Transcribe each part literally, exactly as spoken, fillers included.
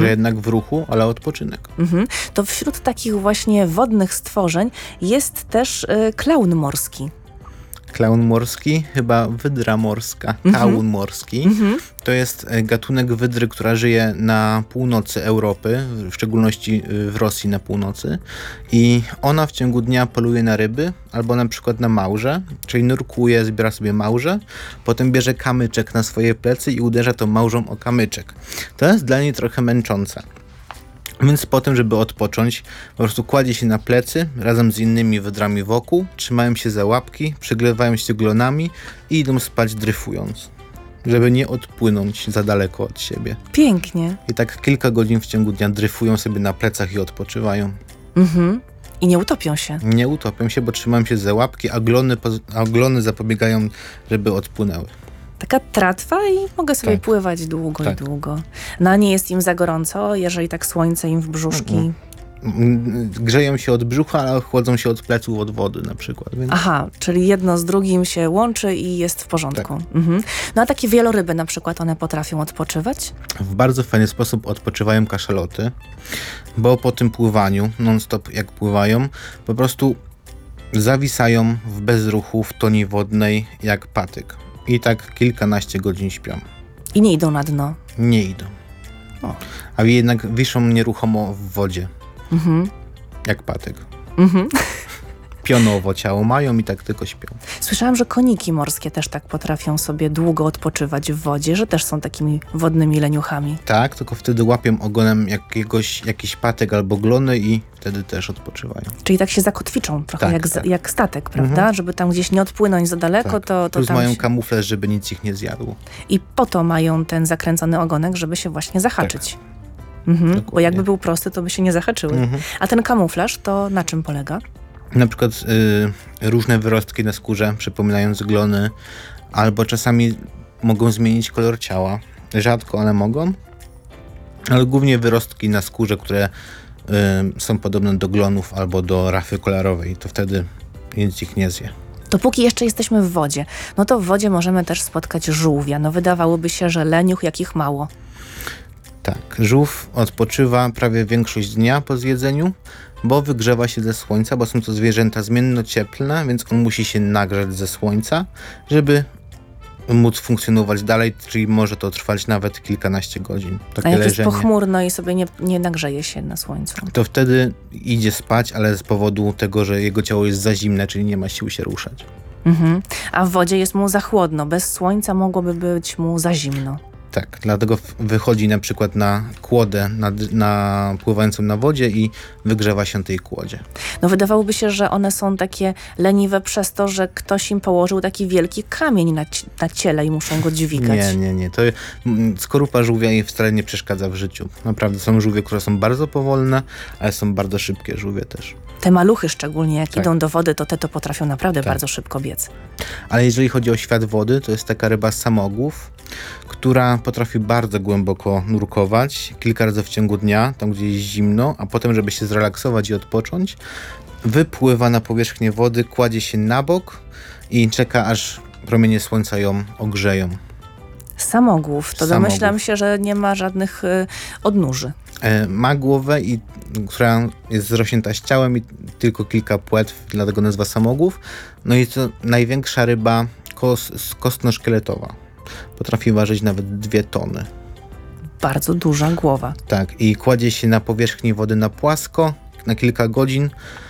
że jednak w ruchu, ale odpoczynek. Mhm. To wśród takich właśnie wodnych stworzeń jest też y, klaun morski. Klaun morski, chyba wydra morska, kaun morski. Mhm. To jest gatunek wydry, która żyje na północy Europy, w szczególności w Rosji na północy. I ona w ciągu dnia poluje na ryby albo na przykład na małże, czyli nurkuje, zbiera sobie małże, potem bierze kamyczek na swoje plecy i uderza tą małżą o kamyczek. To jest dla niej trochę męczące. Więc po tym, żeby odpocząć, po prostu kładzie się na plecy razem z innymi wydrami wokół, trzymają się za łapki, przyglewają się glonami i idą spać dryfując, żeby nie odpłynąć za daleko od siebie. Pięknie. I tak kilka godzin w ciągu dnia dryfują sobie na plecach i odpoczywają. Mhm. I nie utopią się. Nie utopią się, bo trzymają się za łapki, a glony, a glony zapobiegają, żeby odpłynęły. Taka tratwa i mogę sobie tak. pływać długo tak. i długo. No a nie jest im za gorąco, jeżeli tak słońce im w brzuszki... Grzeją się od brzucha, ale chłodzą się od pleców od wody na przykład. Więc... Aha, czyli jedno z drugim się łączy i jest w porządku. Tak. Mhm. No a takie wieloryby na przykład, one potrafią odpoczywać? W bardzo fajny sposób odpoczywają kaszaloty, bo po tym pływaniu, non-stop jak pływają, po prostu zawisają w bezruchu, w toni wodnej jak patyk. I tak kilkanaście godzin śpią. I nie idą na dno? Nie idą. O. A jednak wiszą nieruchomo w wodzie. Mhm. Jak patyk. Mhm. Pionowo ciało mają i tak tylko śpią. Słyszałam, że koniki morskie też tak potrafią sobie długo odpoczywać w wodzie, że też są takimi wodnymi leniuchami. Tak, tylko wtedy łapią ogonem jakiegoś, jakiś patyk albo glony i wtedy też odpoczywają. Czyli tak się zakotwiczą trochę tak, jak, tak. jak statek, prawda? Mhm. Żeby tam gdzieś nie odpłynąć za daleko, tak. to, to Plus tam mają się... kamuflaż, żeby nic ich nie zjadło. I po to mają ten zakręcony ogonek, żeby się właśnie zahaczyć. Tak. Mhm. Bo jakby był prosty, to by się nie zahaczyły. Mhm. A ten kamuflaż to na czym polega? Na przykład y, różne wyrostki na skórze, przypominając glony, albo czasami mogą zmienić kolor ciała. Rzadko, ale mogą. Ale głównie wyrostki na skórze, które y, są podobne do glonów albo do rafy kolorowej. To wtedy nic ich nie zje. Dopóki jeszcze jesteśmy w wodzie, no to w wodzie możemy też spotkać żółwia. No wydawałoby się, że leniuch jakich mało. Tak, żółw odpoczywa prawie większość dnia po zjedzeniu, bo wygrzewa się ze słońca, bo są to zwierzęta zmienno-cieplne, więc on musi się nagrzać ze słońca, żeby móc funkcjonować dalej, czyli może to trwać nawet kilkanaście godzin. Takie A jak leżenie. jest pochmurno i sobie nie, nie nagrzeje się na słońcu? To wtedy idzie spać, ale z powodu tego, że jego ciało jest za zimne, czyli nie ma sił się ruszać. Mhm. A w wodzie jest mu za chłodno. Bez słońca mogłoby być mu za zimno. Tak, dlatego wychodzi na przykład na kłodę na, na pływającą na wodzie i wygrzewa się tej kłodzie. No wydawałoby się, że one są takie leniwe przez to, że ktoś im położył taki wielki kamień na, na ciele i muszą go dźwigać. Nie, nie, nie. To skorupa żółwia jej wcale nie przeszkadza w życiu. Naprawdę są żółwie, które są bardzo powolne, ale są bardzo szybkie żółwie też. Te maluchy szczególnie, jak tak. idą do wody, to te to potrafią naprawdę tak. bardzo szybko biec. Ale jeżeli chodzi o świat wody, to jest taka ryba samogłów, która potrafi bardzo głęboko nurkować, kilka razy w ciągu dnia, tam gdzie jest zimno, a potem, żeby się zrelaksować i odpocząć, wypływa na powierzchnię wody, kładzie się na bok i czeka, aż promienie słońca ją ogrzeją. Samogłów, to Samogłów. domyślam się, że nie ma żadnych y, odnóży. E, ma głowę, i, która jest zrośnięta z ciałem i tylko kilka płetw, dlatego nazywa samogłów. No i to największa ryba kos, kostno-szkieletowa. Potrafi ważyć nawet dwie tony. Bardzo duża głowa. Tak, i kładzie się na powierzchni wody na płasko na kilka godzin,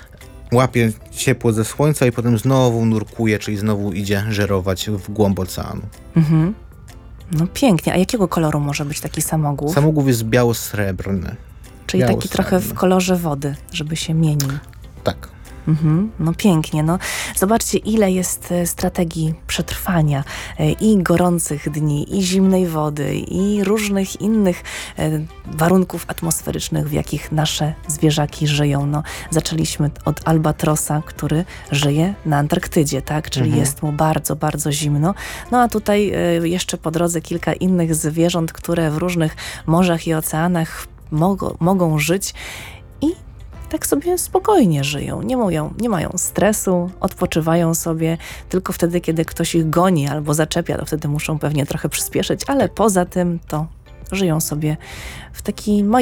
łapie ciepło ze słońca i potem znowu nurkuje, czyli znowu idzie żerować w głąb oceanu. Mhm. No pięknie. A jakiego koloru może być taki samogłów? Samogłów jest biało-srebrny. Czyli taki trochę w kolorze wody, żeby się mienił. Tak. Mhm, no pięknie. No. Zobaczcie, ile jest strategii przetrwania i gorących dni, i zimnej wody, i różnych innych warunków atmosferycznych, w jakich nasze zwierzaki żyją. No, zaczęliśmy od albatrosa, który żyje na Antarktydzie, tak? Czyli mhm. jest mu bardzo, bardzo zimno. No a tutaj jeszcze po drodze kilka innych zwierząt, które w różnych morzach i oceanach mogą, mogą żyć i tak sobie spokojnie żyją, nie mają, nie mają stresu, odpoczywają sobie, tylko wtedy, kiedy ktoś ich goni albo zaczepia, to wtedy muszą pewnie trochę przyspieszyć, ale poza tym to żyją sobie w taki